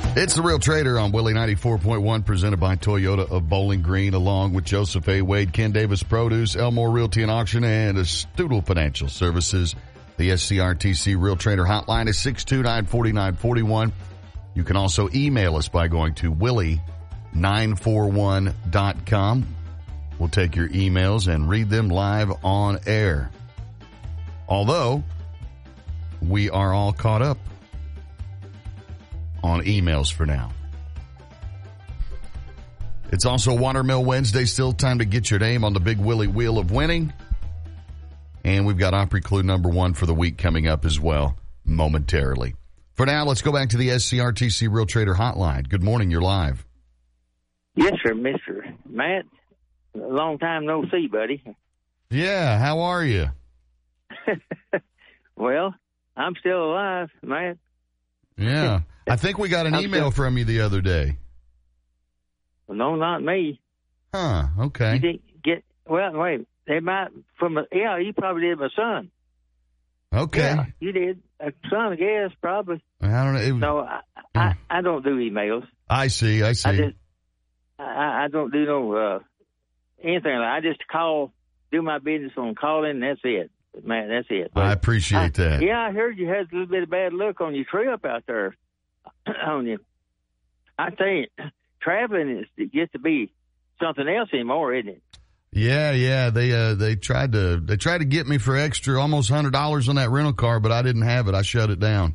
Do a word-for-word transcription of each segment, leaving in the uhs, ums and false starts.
It's The Real Trader on Willie ninety-four point one, presented by Toyota of Bowling Green, along with Joseph A. Wade, Ken Davis Produce, Elmore Realty and Auction, and Astudel Financial Services. The S C R T C Real Trader hotline is six two nine, four nine four one. You can also email us by going to willie nine four one dot com. We'll take your emails and read them live on air. Although, we are all caught up on emails for now. It's also Watermill Wednesday. Still time to get your name on the Big Willie Wheel of Winning. And we've got Opry Clue number one for the week coming up as well momentarily. For now, let's go back to the S C R T C Real Trader hotline. Good morning. You're live. Yes, sir, Mister Matt. A long time no see, buddy. Yeah, how are you? Well, I'm still alive, Matt. Yeah. I think we got an I'm email still... from you the other day. Well, no, not me. Huh, okay. You didn't get, well, wait, they might, from, a, yeah, you probably did my son. Okay. Yeah, you did. A son, I guess, probably. I don't know. It, no, I, I, I don't do emails. I see, I see. I just, I, I don't do no, uh, anything like that. I just call, do my business on calling, and that's it. Man, that's it. But I appreciate I, that. Yeah, I heard you had a little bit of bad luck on your trip out there. on you. I tell you, traveling is it gets to be something else anymore, isn't it? Yeah, yeah. They uh they tried to they tried to get me for extra almost hundred dollars on that rental car, but I didn't have it. I shut it down.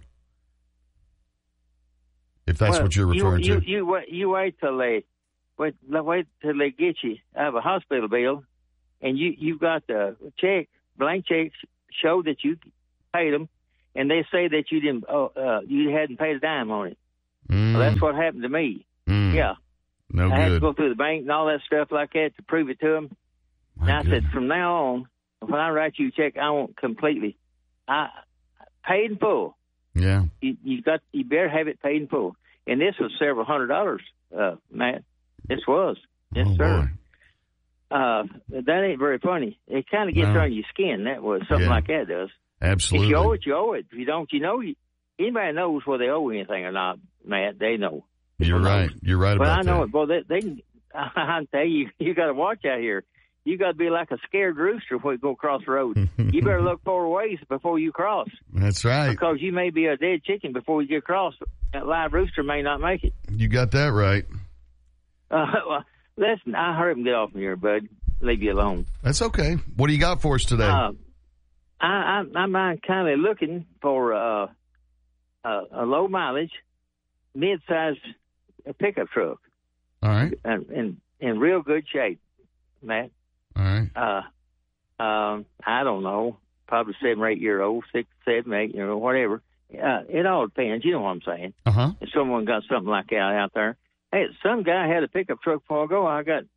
If that's well, what you're referring you, to. You you wait you wait till they wait wait till they get you out of a hospital bill, and you you've got the check blank check show that you paid them, and they say that you didn't oh, uh you hadn't paid a dime on it. Mm. Well, that's what happened to me. Mm. Yeah. No I good. had to go through the bank and all that stuff like that to prove it to them. My and I goodness. said, from now on, when I write you a check, I want completely, I paid in full. Yeah. You, you got, you better have it paid in full. And this was several hundred dollars, uh, Matt. This was, yes, oh, sir. Boy. Uh, that ain't very funny. It kind of gets No. on your skin. That was something Yeah. like that does. Absolutely. If you owe it, you owe it. If you don't, you know. You, anybody knows whether they owe anything or not, Matt. They know. You're right. You're right But about I know that. it. Boy, they, they can, I tell you, you got to watch out here. You got to be like a scared rooster when you go across the road. You better look four ways before you cross. That's right. Because you may be a dead chicken before you get across. That live rooster may not make it. You got that right. Uh, well, listen, I heard him get off here, bud. Leave you alone. That's okay. What do you got for us today? Uh, I, I, I'm kind of looking for uh, a, a low mileage, mid-sized pickup truck. All right. And in, in real good shape, Matt. All right. Uh, um, I don't know, probably seven or eight year old, six, seven, eight, you know, whatever. Uh, it all depends. You know what I'm saying? Uh huh. If someone got something like that out there, hey, some guy had a pickup truck before I go. I got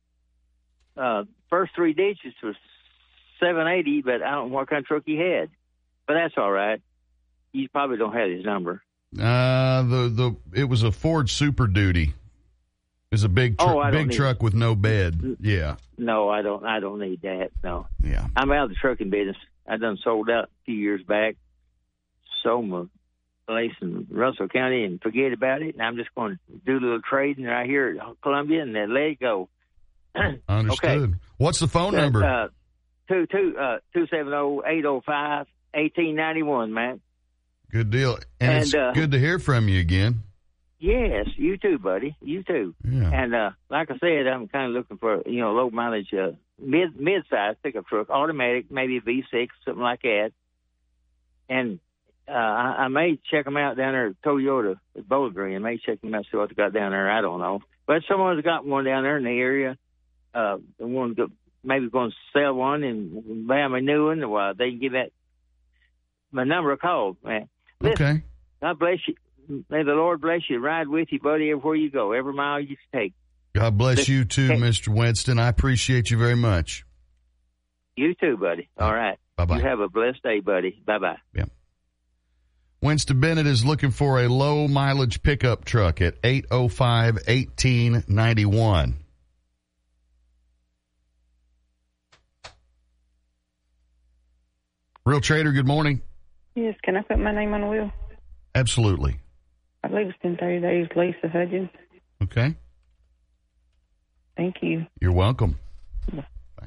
uh, first three digits was seven eighty, but I don't know what kind of truck he had. But that's all right. You probably don't have his number. Uh, the the it was a Ford Super Duty. It's a big tr- Oh, I don't big need- truck with no bed. Yeah. No, I don't. I don't need that. No. Yeah. I'm out of the trucking business. I done sold out a few years back. Sold my place in Russell County and forget about it. And I'm just going to do a little trading right here at Columbia and then let it go. Understood. Okay. What's the phone Uh, number? Uh, two two uh two seven zero eight zero five eighteen ninety one, man. Good deal. And, and, it's uh, good to hear from you again. Yes, you too, buddy. You too. Yeah. And uh, like I said, I'm kind of looking for you know low mileage, uh, mid mid size pickup truck, automatic, maybe V six, something like that. And uh, I, I may check them out down there at Toyota at Bowling Green. I may check them out, see what they got down there. I don't know, but someone's got one down there in the area. Uh, the one go, maybe going to sell one and buy them a new one. Well, they can give that my number a call, man. Listen, Okay. God bless you. May the Lord bless you. Ride with you, buddy, everywhere you go, every mile you take. God bless Listen, you too, hey. Mister Winston. I appreciate you very much. You too, buddy. All right. Bye-bye. You have a blessed day, buddy. Bye-bye. Yeah. Winston Bennett is looking for a low mileage pickup truck at eight oh five, eighteen ninety-one. Real Trader, good morning. Yes, can I put my name on the wheel? Absolutely. I'd believe it's ten thirty days. Lisa Hudgens. Okay. Thank you. You're welcome. Bye.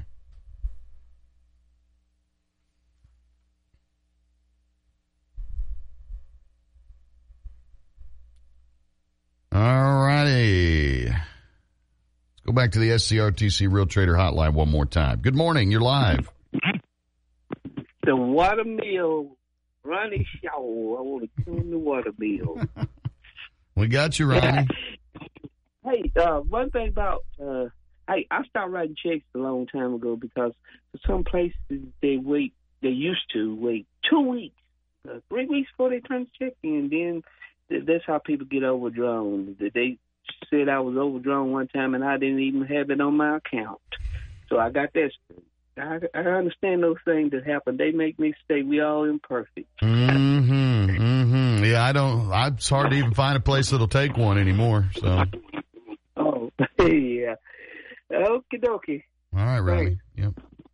All righty. Let's go back to the S C R T C Real Trader Hotline one more time. Good morning. You're live. The watermill, Ronnie Shaw. I want to clean the watermill. We got you, Ronnie. Hey, uh, one thing about, uh, hey, I stopped writing checks a long time ago because for some places they wait, they used to wait two weeks, uh, three weeks before they turn the check in. Then th- that's how people get overdrawn. They said I was overdrawn one time and I didn't even have it on my account. So I got that. I, I understand those things that happen. They make mistakes. We all imperfect. Mm-hmm. Mm-hmm. Yeah, I don't. I, it's hard to even find a place that'll take one anymore. So. Oh, yeah. Okie dokie. All right, Ronnie. Yep.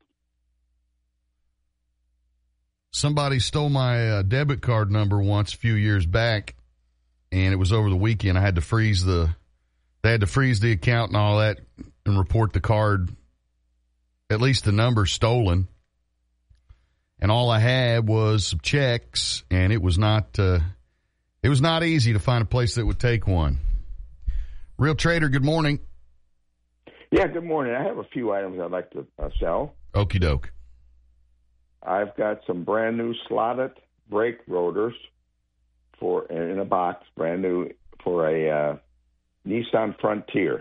Somebody stole my uh, debit card number once a few years back, and it was over the weekend. I had to freeze the. They had to freeze the account and all that, and report the card. At least the number stolen. And all I had was some checks, and it was not uh, it was not easy to find a place that would take one. Real Trader, good morning. Yeah, good morning. I have a few items I'd like to uh, sell. Okie doke. I've got some brand new slotted brake rotors for in a box, brand new for a uh, Nissan Frontier.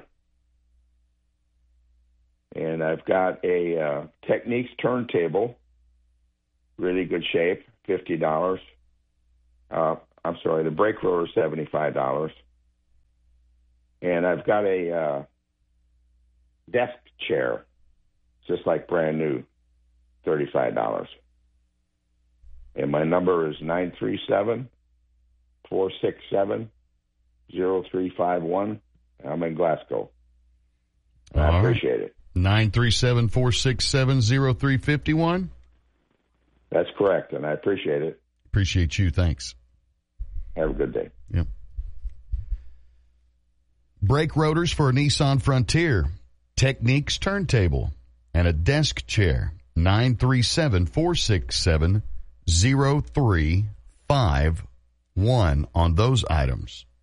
And I've got a uh, Techniques turntable, really good shape, fifty dollars. Uh, I'm sorry, the brake rotor is seventy-five dollars. And I've got a uh, desk chair, just like brand new, thirty-five dollars. And my number is nine three seven, four six seven, zero three five one. I'm in Glasgow. All I right. appreciate it. nine three seven, four six seven, zero three five one? That's correct, and I appreciate it. Appreciate you. Thanks. Have a good day. Yep. Brake rotors for a Nissan Frontier, Techniques turntable, and a desk chair. nine three seven, four six seven, zero three five one on those items.